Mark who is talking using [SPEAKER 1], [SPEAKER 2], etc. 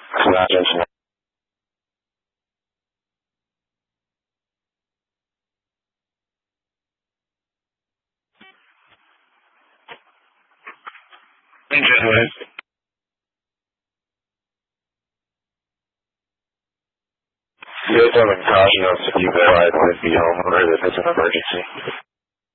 [SPEAKER 1] Gotcha. Gentlemen. You guys have a caution us if you guys might be home or if it's an emergency.